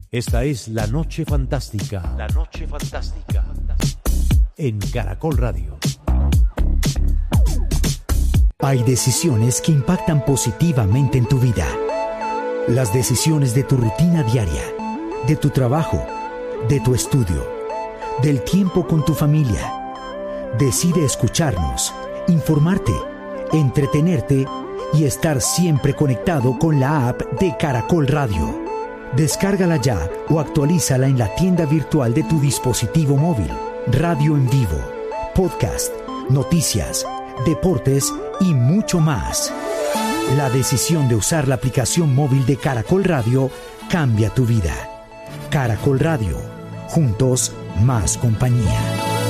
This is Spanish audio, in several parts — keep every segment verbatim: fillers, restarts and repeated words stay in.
Esta es La Noche Fantástica. La Noche Fantástica. En Caracol Radio. Hay decisiones que impactan positivamente en tu vida. Las decisiones de tu rutina diaria, de tu trabajo, de tu estudio, del tiempo con tu familia. Decide escucharnos, informarte, entretenerte y estar siempre conectado con la app de Caracol Radio. Descárgala ya o actualízala en la tienda virtual de tu dispositivo móvil. Radio en vivo, podcast, noticias, deportes y mucho más. La decisión de usar la aplicación móvil de Caracol Radio cambia tu vida. Caracol Radio, juntos más compañía.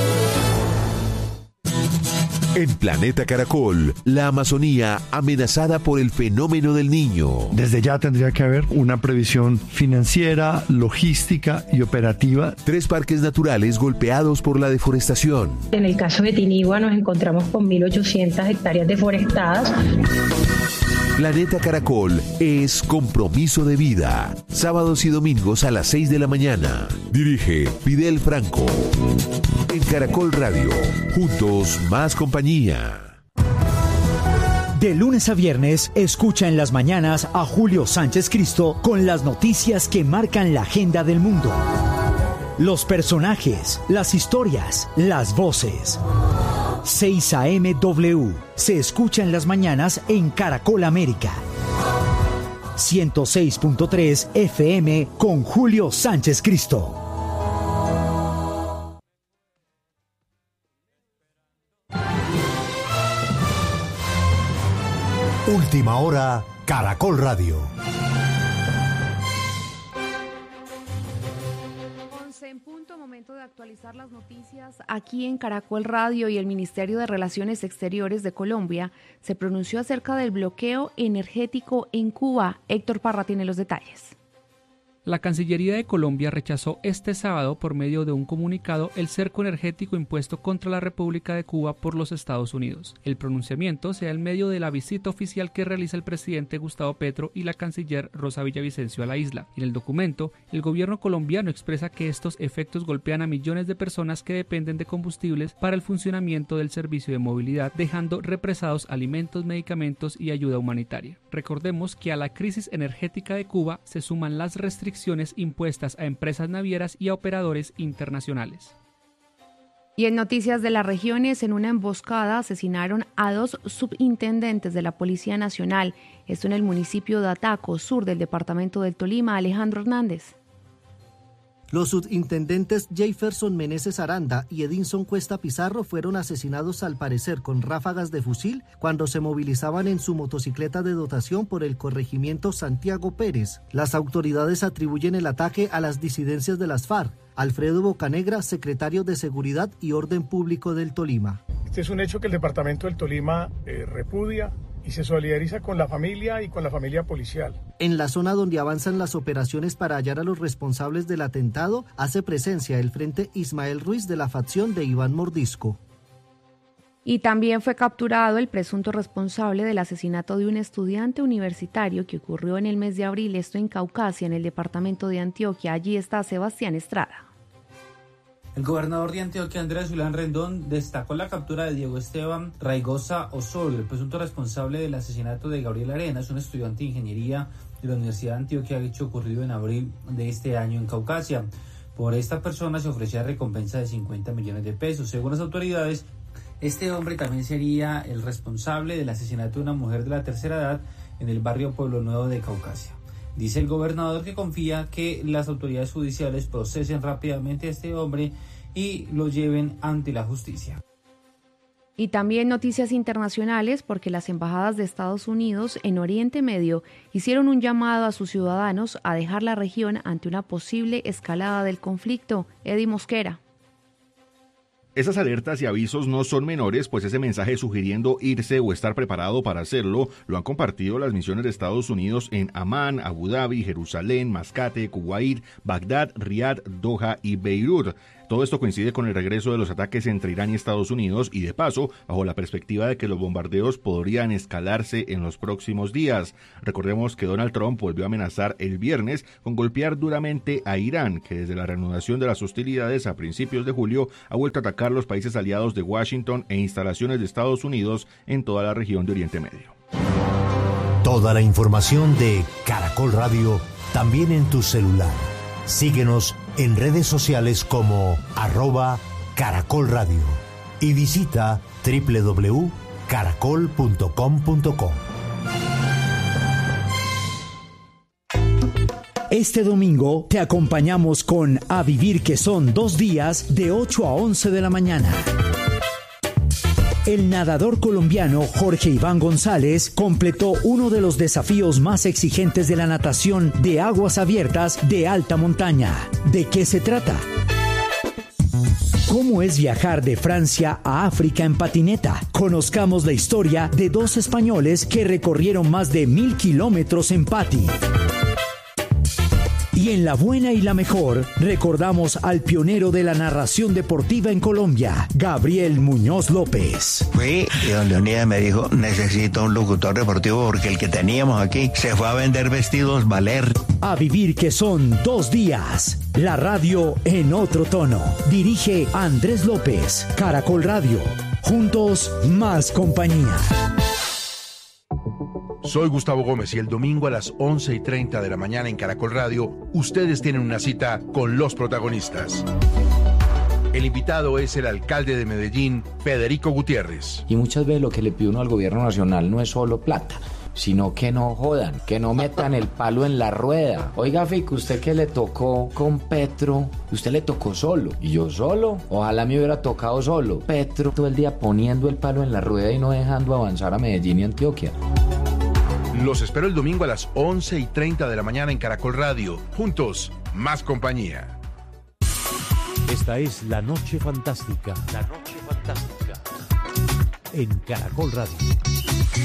En Planeta Caracol, la Amazonía amenazada por el fenómeno del Niño. Desde ya tendría que haber una previsión financiera, logística y operativa. Tres parques naturales golpeados por la deforestación. En el caso de Tinigua nos encontramos con mil ochocientas hectáreas deforestadas. Planeta Caracol es compromiso de vida. Sábados y domingos a las seis de la mañana. Dirige Fidel Franco. En Caracol Radio. Juntos más compañía. De lunes a viernes, escucha en las mañanas a Julio Sánchez Cristo con las noticias que marcan la agenda del mundo. Los personajes, las historias, las voces. seis A M W se escucha en las mañanas en Caracol América. ciento seis punto tres F M con Julio Sánchez Cristo. Última hora, Caracol Radio. En punto, momento de actualizar las noticias aquí en Caracol Radio. Y el Ministerio de Relaciones Exteriores de Colombia se pronunció acerca del bloqueo energético en Cuba. Héctor Parra tiene los detalles. La Cancillería de Colombia rechazó este sábado por medio de un comunicado el cerco energético impuesto contra la República de Cuba por los Estados Unidos. El pronunciamiento se da en medio de la visita oficial que realiza el presidente Gustavo Petro y la canciller Rosa Villavicencio a la isla. En el documento, el gobierno colombiano expresa que estos efectos golpean a millones de personas que dependen de combustibles para el funcionamiento del servicio de movilidad, dejando represados alimentos, medicamentos y ayuda humanitaria. Recordemos que a la crisis energética de Cuba se suman las restricciones impuestas a empresas navieras y a operadores internacionales. Y en noticias de las regiones, en una emboscada asesinaron a dos subintendentes de la Policía Nacional. Esto en el municipio de Ataco, sur del departamento del Tolima. Alejandro Hernández. Los subintendentes Jefferson Meneses Aranda y Edinson Cuesta Pizarro fueron asesinados al parecer con ráfagas de fusil cuando se movilizaban en su motocicleta de dotación por el corregimiento Santiago Pérez. Las autoridades atribuyen el ataque a las disidencias de las FARC. Alfredo Bocanegra, secretario de Seguridad y Orden Público del Tolima. Este es un hecho que el departamento del Tolima eh, repudia y se solidariza con la familia y con la familia policial. En la zona donde avanzan las operaciones para hallar a los responsables del atentado, hace presencia el Frente Ismael Ruiz de la facción de Iván Mordisco. Y también fue capturado el presunto responsable del asesinato de un estudiante universitario que ocurrió en el mes de abril, esto en Caucasia, en el departamento de Antioquia. Allí está Sebastián Estrada. El gobernador de Antioquia, Andrés Julián Rendón, destacó la captura de Diego Esteban Raigosa Osorio, el presunto responsable del asesinato de Gabriel Arenas, un estudiante de ingeniería de la Universidad de Antioquia, hecho ocurrido en abril de este año en Caucasia. Por esta persona se ofrecía recompensa de cincuenta millones de pesos. Según las autoridades, este hombre también sería el responsable del asesinato de una mujer de la tercera edad en el barrio Pueblo Nuevo de Caucasia. Dice el gobernador que confía que las autoridades judiciales procesen rápidamente a este hombre y lo lleven ante la justicia. Y también noticias internacionales, porque las embajadas de Estados Unidos en Oriente Medio hicieron un llamado a sus ciudadanos a dejar la región ante una posible escalada del conflicto. Eddie Mosquera. Esas alertas y avisos no son menores, pues ese mensaje sugiriendo irse o estar preparado para hacerlo lo han compartido las misiones de Estados Unidos en Amán, Abu Dhabi, Jerusalén, Mascate, Kuwait, Bagdad, Riad, Doha y Beirut. Todo esto coincide con el regreso de los ataques entre Irán y Estados Unidos y, de paso, bajo la perspectiva de que los bombardeos podrían escalarse en los próximos días. Recordemos que Donald Trump volvió a amenazar el viernes con golpear duramente a Irán, que desde la reanudación de las hostilidades a principios de julio ha vuelto a atacar los países aliados de Washington e instalaciones de Estados Unidos en toda la región de Oriente Medio. Toda la información de Caracol Radio también en tu celular. Síguenos en redes sociales como arroba Caracol Radio y visita doble u doble u doble u punto caracol punto com punto co. Este domingo te acompañamos con A Vivir, que son dos días de ocho a once de la mañana. El nadador colombiano Jorge Iván González completó uno de los desafíos más exigentes de la natación de aguas abiertas de alta montaña. ¿De qué se trata? ¿Cómo es viajar de Francia a África en patineta? Conozcamos la historia de dos españoles que recorrieron más de mil kilómetros en pati. Y en La Buena y la Mejor, recordamos al pionero de la narración deportiva en Colombia, Gabriel Muñoz López. Fui y don Leonidas me dijo, necesito un locutor deportivo porque el que teníamos aquí se fue a vender vestidos Valer. A Vivir, que son dos días. La radio en otro tono. Dirige Andrés López, Caracol Radio. Juntos, más compañía. Soy Gustavo Gómez y el domingo a las once y treinta de la mañana en Caracol Radio, ustedes tienen una cita con los protagonistas. El invitado es el alcalde de Medellín, Federico Gutiérrez. Y muchas veces lo que le pide uno al gobierno nacional no es solo plata, sino que no jodan, que no metan el palo en la rueda. Oiga, Fico, usted que le tocó con Petro, usted le tocó solo. ¿Y yo solo? Ojalá me hubiera tocado solo. Petro todo el día poniendo el palo en la rueda y no dejando avanzar a Medellín y Antioquia. Los espero el domingo a las once y treinta de la mañana en Caracol Radio. Juntos, más compañía. Esta es La Noche Fantástica. La Noche Fantástica. En Caracol Radio.